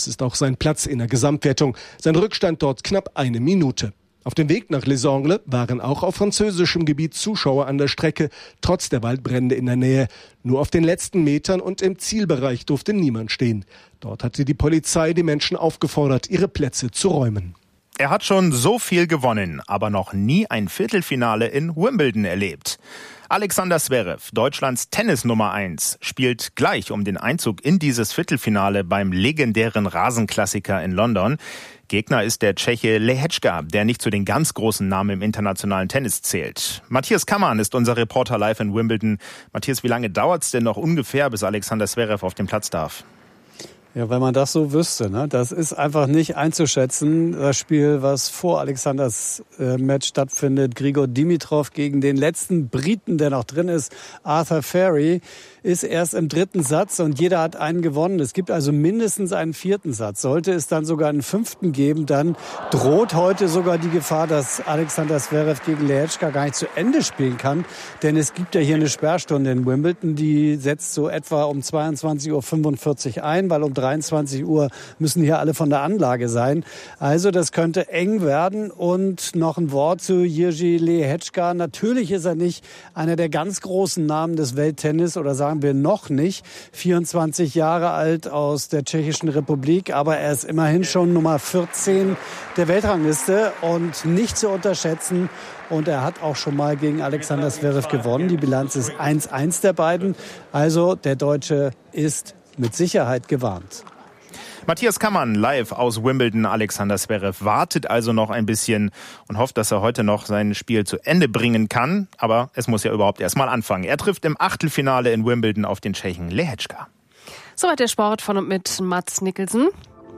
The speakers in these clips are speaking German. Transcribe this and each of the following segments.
Das ist auch sein Platz in der Gesamtwertung. Sein Rückstand dort knapp 1 Minute. Auf dem Weg nach Les Angles waren auch auf französischem Gebiet Zuschauer an der Strecke, trotz der Waldbrände in der Nähe. Nur auf den letzten Metern und im Zielbereich durfte niemand stehen. Dort hatte die Polizei die Menschen aufgefordert, ihre Plätze zu räumen. Er hat schon so viel gewonnen, aber noch nie ein Viertelfinale in Wimbledon erlebt. Alexander Zverev, Deutschlands Tennis Nummer 1, spielt gleich um den Einzug in dieses Viertelfinale beim legendären Rasenklassiker in London. Gegner ist der Tscheche Lehečka, der nicht zu den ganz großen Namen im internationalen Tennis zählt. Matthias Kammann ist unser Reporter live in Wimbledon. Matthias, wie lange dauert es denn noch ungefähr, bis Alexander Zverev auf den Platz darf? Ja, wenn man das so wüsste, ne? Das ist einfach nicht einzuschätzen. Das Spiel, was vor Alexanders Match stattfindet, Grigor Dimitrov gegen den letzten Briten, der noch drin ist, Arthur Ferry, ist erst im 3. Satz und jeder hat einen gewonnen. Es gibt also mindestens einen 4. Satz. Sollte es dann sogar einen 5. geben, dann droht heute sogar die Gefahr, dass Alexander Zverev gegen Lehečka gar nicht zu Ende spielen kann. Denn es gibt ja hier eine Sperrstunde in Wimbledon, die setzt so etwa um 22:45 Uhr ein, weil um 23 Uhr müssen hier alle von der Anlage sein. Also das könnte eng werden. Und noch ein Wort zu Jiří Lehečka. Natürlich ist er nicht einer der ganz großen Namen des Welttennis, oder sagen wir noch nicht. 24 Jahre alt, aus der Tschechischen Republik, aber er ist immerhin schon Nummer 14 der Weltrangliste und nicht zu unterschätzen. Und er hat auch schon mal gegen Alexander Zverev gewonnen. Die Bilanz ist 1:1 der beiden. Also der Deutsche ist mit Sicherheit gewarnt. Matthias Kammann live aus Wimbledon. Alexander Zverev wartet also noch ein bisschen und hofft, dass er heute noch sein Spiel zu Ende bringen kann. Aber es muss ja überhaupt erst mal anfangen. Er trifft im Achtelfinale in Wimbledon auf den Tschechen Lehečka. Soweit der Sport von und mit Mats Nicholson.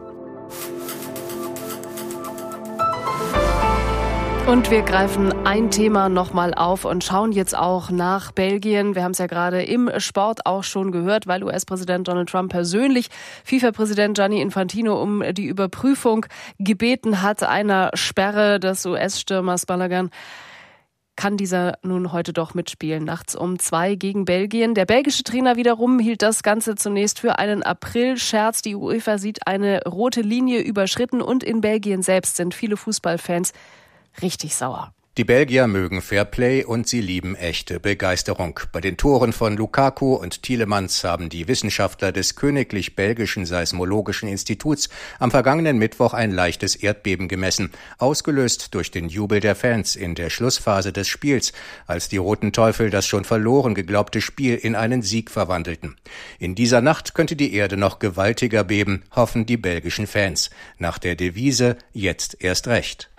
Und wir greifen ein Thema nochmal auf und schauen jetzt auch nach Belgien. Wir haben es ja gerade im Sport auch schon gehört, weil US-Präsident Donald Trump persönlich FIFA-Präsident Gianni Infantino um die Überprüfung gebeten hat, einer Sperre des US-Stürmers Balogun. Kann dieser nun heute doch mitspielen, nachts um 2 gegen Belgien. Der belgische Trainer wiederum hielt das Ganze zunächst für einen April-Scherz. Die UEFA sieht eine rote Linie überschritten und in Belgien selbst sind viele Fußballfans richtig sauer. Die Belgier mögen Fairplay und sie lieben echte Begeisterung. Bei den Toren von Lukaku und Tielemans haben die Wissenschaftler des Königlich Belgischen Seismologischen Instituts am vergangenen Mittwoch ein leichtes Erdbeben gemessen, ausgelöst durch den Jubel der Fans in der Schlussphase des Spiels, als die Roten Teufel das schon verloren geglaubte Spiel in einen Sieg verwandelten. In dieser Nacht könnte die Erde noch gewaltiger beben, hoffen die belgischen Fans. Nach der Devise „Jetzt erst recht".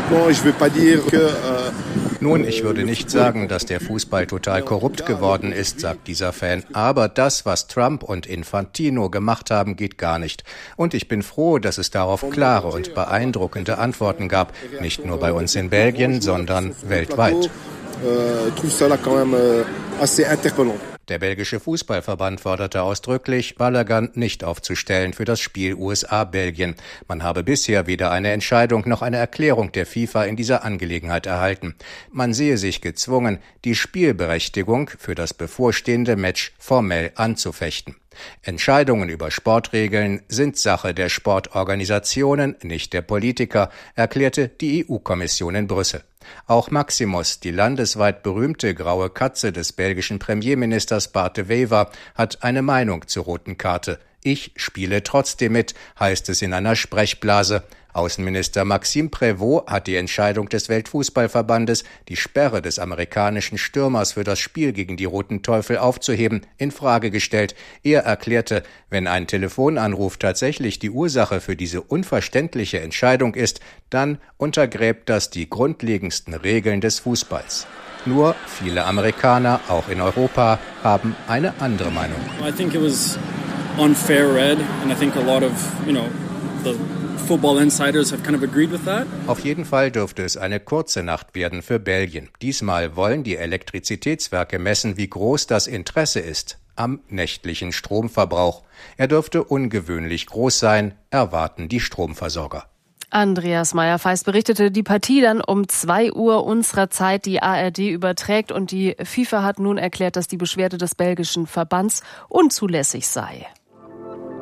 Nun, ich würde nicht sagen, dass der Fußball total korrupt geworden ist, sagt dieser Fan. Aber das, was Trump und Infantino gemacht haben, geht gar nicht. Und ich bin froh, dass es darauf klare und beeindruckende Antworten gab. Nicht nur bei uns in Belgien, sondern weltweit. Der belgische Fußballverband forderte ausdrücklich, Balogun nicht aufzustellen für das Spiel USA-Belgien. Man habe bisher weder eine Entscheidung noch eine Erklärung der FIFA in dieser Angelegenheit erhalten. Man sehe sich gezwungen, die Spielberechtigung für das bevorstehende Match formell anzufechten. Entscheidungen über Sportregeln sind Sache der Sportorganisationen, nicht der Politiker, erklärte die EU-Kommission in Brüssel. Auch Maximus, die landesweit berühmte graue Katze des belgischen Premierministers Bart de Wever, hat eine Meinung zur roten Karte. Ich spiele trotzdem mit, heißt es in einer Sprechblase. Außenminister Maxime Prévost hat die Entscheidung des Weltfußballverbandes, die Sperre des amerikanischen Stürmers für das Spiel gegen die Roten Teufel aufzuheben, in Frage gestellt. Er erklärte, wenn ein Telefonanruf tatsächlich die Ursache für diese unverständliche Entscheidung ist, dann untergräbt das die grundlegendsten Regeln des Fußballs. Nur viele Amerikaner, auch in Europa, haben eine andere Meinung. I think it was unfair red and I think a lot of, the Football Insiders have kind of agreed with that. Auf jeden Fall dürfte es eine kurze Nacht werden für Belgien. Diesmal wollen die Elektrizitätswerke messen, wie groß das Interesse ist am nächtlichen Stromverbrauch. Er dürfte ungewöhnlich groß sein, erwarten die Stromversorger. Andreas Meyer-Feist berichtete, die Partie dann um 2 Uhr unserer Zeit die ARD überträgt und die FIFA hat nun erklärt, dass die Beschwerde des belgischen Verbands unzulässig sei.